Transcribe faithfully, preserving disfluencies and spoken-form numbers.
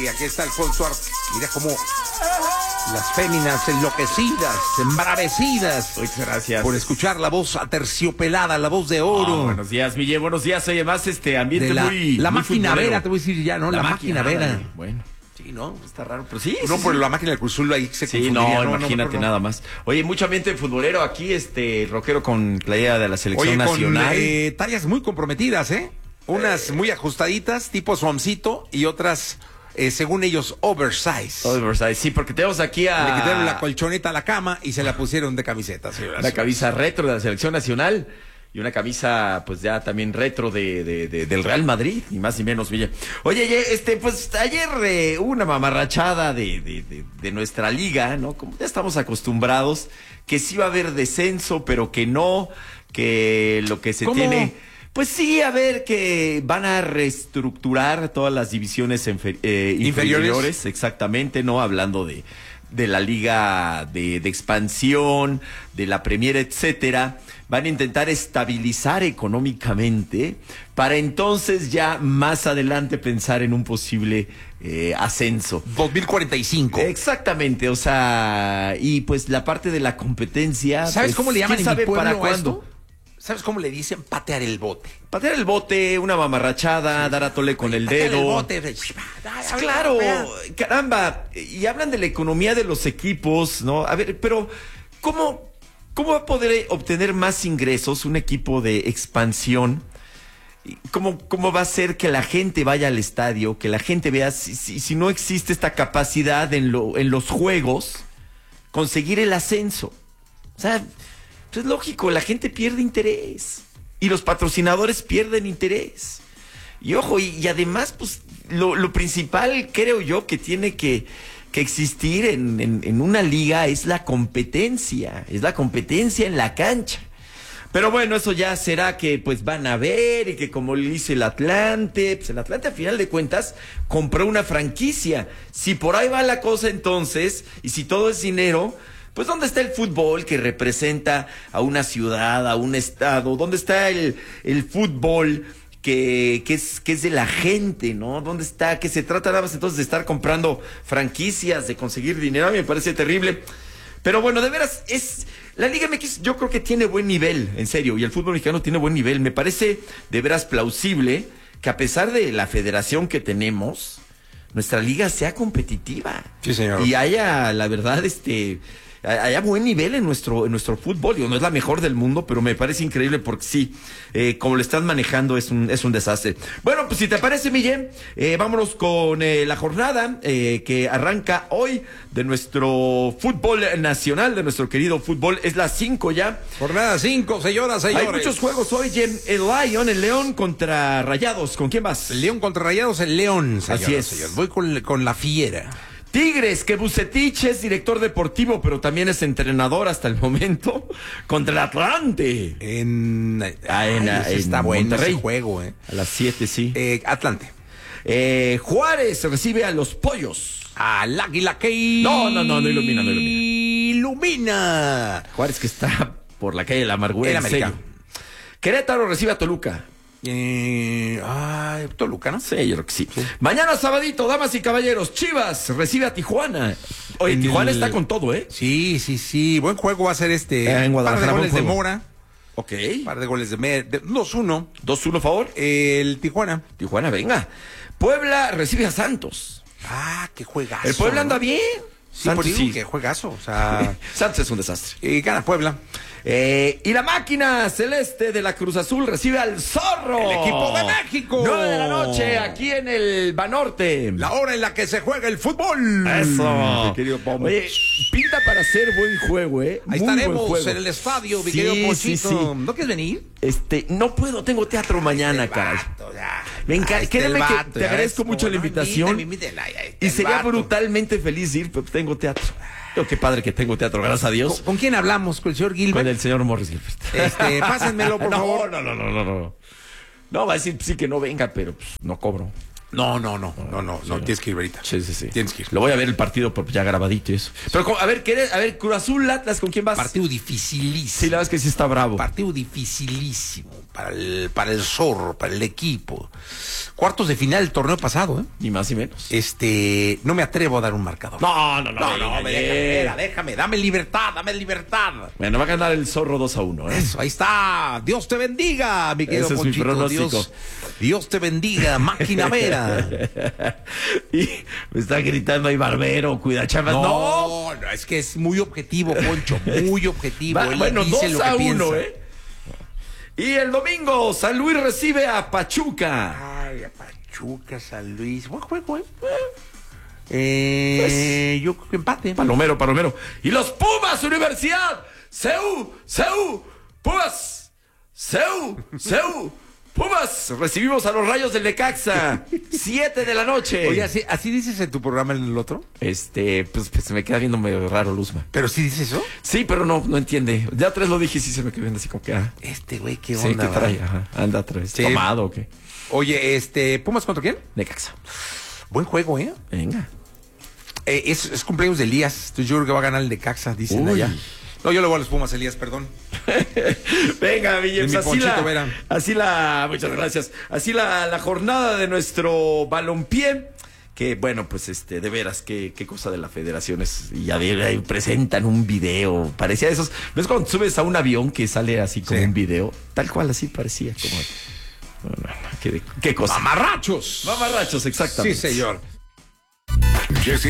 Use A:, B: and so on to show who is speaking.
A: Y aquí está Alfonso Ar... Mira cómo las féminas enloquecidas, embravecidas.
B: Muchas gracias.
A: Por escuchar la voz aterciopelada, la voz de oro.
B: Oh, buenos días, Miguel. Buenos días. Oye, más este ambiente
A: de la,
B: muy.
A: La
B: muy
A: máquina
B: futbolero.
A: vera, te voy a decir ya, ¿no? La, la máquina, máquina vera.
B: Dale. Bueno.
A: Sí, ¿no?
B: Está raro, pero sí.
A: No,
B: sí,
A: por
B: sí.
A: la máquina del Cruz Azul ahí se
B: Sí, no, no, imagínate no, no. nada más. Oye, mucho ambiente futbolero aquí, este, rockero con playera de la selección
A: Oye,
B: nacional.
A: Con, eh, tallas muy comprometidas, ¿eh? Unas eh. muy ajustaditas, tipo suamcito, y otras, eh, según ellos, oversize.
B: Oversize, sí, porque tenemos aquí a...
A: Le quitaron la colchoneta a la cama y se la pusieron de camiseta. Señoras.
B: Una camisa retro de la selección nacional. Y una camisa, pues ya también retro de, de, de del Real Madrid, ni más ni menos, Villa. Oye, este, pues ayer eh, hubo una mamarrachada de, de, de, de nuestra liga, ¿no? Como ya estamos acostumbrados, que sí va a haber descenso, pero que no, que lo que se
A: ¿Cómo?
B: tiene... Pues sí, a ver, que van a reestructurar todas las divisiones infer, eh, inferiores. inferiores, exactamente, ¿no? Hablando de, de la liga de, de expansión, de la Premier, etcétera. Van a intentar estabilizar económicamente para entonces ya más adelante pensar en un posible eh, ascenso.
A: dos mil cuarenta y cinco.
B: Exactamente, o sea, y pues la parte de la competencia.
A: ¿Sabes
B: pues,
A: ¿cómo le llaman
B: ¿quién
A: en
B: sabe
A: mi pueblo
B: para cuándo?
A: esto? ¿Sabes cómo le dicen? Patear el bote.
B: Patear el bote, una mamarrachada, sí. Dar a tole con Oye, el dedo. El bote. Claro, caramba, y hablan de la economía de los equipos, ¿no? A ver, pero ¿cómo... ¿Cómo va a poder obtener más ingresos un equipo de expansión? ¿Cómo, cómo va a ser que la gente vaya al estadio, que la gente vea si, si, si no existe esta capacidad en, lo, en los juegos, conseguir el ascenso? O sea, pues es lógico, la gente pierde interés y los patrocinadores pierden interés. Y ojo, y, y además, pues lo, lo principal creo yo que tiene que... que existir en, en, en una liga es la competencia, es la competencia en la cancha. Pero bueno, eso ya será que pues van a ver y que como le dice el Atlante, pues el Atlante a final de cuentas compró una franquicia. Si por ahí va la cosa entonces, y si todo es dinero, pues ¿dónde está el fútbol que representa a una ciudad, a un estado? ¿Dónde está el, el fútbol Que, que, es, que es de la gente, ¿no? ¿Dónde está? Que se trata nada más entonces de estar comprando franquicias, de conseguir dinero. A mí me parece terrible. Pero bueno, de veras, es la Liga M X yo creo que tiene buen nivel, en serio, y el fútbol mexicano tiene buen nivel. Me parece de veras plausible que a pesar de la federación que tenemos, nuestra liga sea competitiva.
A: Sí, señor.
B: Y haya, la verdad, este... haya buen nivel en nuestro en nuestro fútbol. Digo, no es la mejor del mundo, pero me parece increíble porque sí, eh, como lo están manejando es un es un desastre. Bueno, pues si te parece, Miguel, eh, vámonos con eh, la jornada eh, que arranca hoy de nuestro fútbol nacional, de nuestro querido fútbol. Es la cinco ya.
A: Jornada cinco, señoras, señores.
B: Hay muchos juegos hoy, Jem. El Lion, el León contra Rayados. ¿Con quién vas?
A: El León contra Rayados, el León, señoras,
B: Así es.
A: señores. Voy con, con la fiera.
B: Tigres, que Bucetich es director deportivo, pero también es entrenador hasta el momento, contra el Atlante.
A: En,
B: ah, en,
A: ay,
B: en
A: está bueno
B: Monterrey.
A: ese juego, ¿eh?
B: A las siete, sí.
A: Eh, Atlante.
B: Eh, Juárez recibe a los Pollos.
A: Al Águila que...
B: No, no, no, no ilumina, no ilumina.
A: Ilumina.
B: Juárez que está por la calle de la amargura.
A: El
B: en
A: América.
B: serio. Querétaro recibe a Toluca.
A: Eh, ay, Toluca, ¿no?
B: Sí, yo creo que sí. sí. Mañana sabadito, damas y caballeros, Chivas recibe a Tijuana. Oye, en Tijuana el... está con todo, ¿eh?
A: Sí, sí, sí. Buen juego va a ser este.
B: Eh, en Guadalajara.
A: Par de goles de Mora.
B: Ok.
A: Par de goles de, de dos uno.
B: dos uno, favor.
A: El Tijuana.
B: Tijuana, venga. Puebla recibe a Santos.
A: Ah, qué juegazo.
B: El Puebla anda bien.
A: Sí,
B: Santos,
A: por digo,
B: sí.
A: Qué juegazo. O sea,
B: Santos es un desastre.
A: Y gana Puebla.
B: Eh, y la máquina celeste de la Cruz Azul recibe al Zorro.
A: El equipo de México.
B: nueve de la noche, aquí en el Banorte.
A: La hora en la que se juega el fútbol.
B: Eso, mi querido Pomo. Oye, pinta para ser buen juego, ¿eh?
A: Ahí
B: Muy
A: estaremos
B: buen juego.
A: en el estadio, mi
B: sí,
A: querido Pochito.
B: Sí, sí.
A: ¿No quieres venir?
B: Este, no puedo, tengo teatro mañana,
A: este
B: caray.
A: vato, ya.
B: Venga,
A: ah,
B: créeme
A: este
B: que
A: vato,
B: te agradezco mucho la invitación.
A: Invítame, invítame, este
B: y sería
A: vato.
B: brutalmente feliz ir, pero tengo teatro. Oh, qué padre que tengo teatro, gracias a Dios.
A: ¿Con, ¿Con quién hablamos? ¿Con el señor Gilbert?
B: Con el señor Morris Gilbert.
A: Este, pásenmelo, por
B: no,
A: favor.
B: No, no, no, no, no. No, va a decir sí que no venga, pero pues, no cobro.
A: No, no, no, no, no, no, tienes que ir ahorita.
B: Sí, sí, sí.
A: Tienes que ir.
B: Lo voy a ver el partido por ya grabadito y eso. Pero a ver, ¿qué a ver, Cruz Azul, Atlas, ¿con quién vas?
A: Partido dificilísimo.
B: Sí, la verdad es que sí está bravo.
A: Partido dificilísimo para el, para el zorro, para el equipo. Cuartos de final del torneo pasado, ¿eh?
B: Ni más ni menos.
A: Este, no me atrevo a dar un marcador.
B: No, no, no.
A: No, no, me déjame, déjame, déjame, dame libertad, dame libertad.
B: Bueno, va a ganar el zorro dos a uno, ¿eh?
A: Eso, ahí está. Dios te bendiga, mi querido
B: Ese es
A: Ponchito.
B: mi pronóstico.
A: Dios, Dios te bendiga, máquina vera.
B: Y me está gritando ahí Barbero, cuida chavas. No,
A: No, no, es que es muy objetivo, Poncho, muy objetivo.
B: Va,
A: Él
B: bueno,
A: dice
B: dos
A: lo que
B: a uno,
A: piensa.
B: ¿eh? Y el domingo, San Luis recibe a Pachuca.
A: Ay, a Pachuca, San Luis. Buen juego, ¿eh? Eh,
B: Pues,
A: yo creo que empate.
B: Palomero, Palomero. Y los Pumas, Universidad. C U, C U, Pumas. C U, C U, Pumas. Recibimos a los Rayos del Necaxa. Siete de la noche.
A: Oye, ¿así, ¿así dices en tu programa en el otro?
B: Este, pues, pues se me queda viendo medio raro, Luzma.
A: ¿Pero sí dices eso?
B: Sí, pero no, no entiende. Ya tres lo dije y sí se me quedó viendo así como que. Ah,
A: Este güey, qué
B: sí,
A: onda.
B: ¿qué trae?
A: ¿verdad?
B: Ajá, anda atrás.
A: Sí.
B: ¿Tomado o qué?
A: Oye, este, ¿Pumas contra quién?
B: Necaxa.
A: Buen juego, ¿eh?
B: Venga.
A: Eh, es, es cumpleaños de Elías. Entonces yo creo que va a ganar el de Caxa, dicen
B: Uy.
A: allá. No, yo le voy a los Pumas, Elías, perdón.
B: Venga, Villems,
A: Mi
B: así
A: Ponchito
B: la,
A: Vera.
B: así la, muchas gracias. Así la, la jornada de nuestro balompié. Que bueno, pues este, de veras, qué, qué cosa de la federación es. Y ya de- ahí presentan un video. Parecía esos. ¿Ves cuando subes a un avión que sale así como
A: Sí.
B: un video? Tal cual, así parecía. Como, no, no, no, qué, qué cosa.
A: ¡Mamarrachos!
B: Mamarrachos, exactamente.
A: Sí, señor.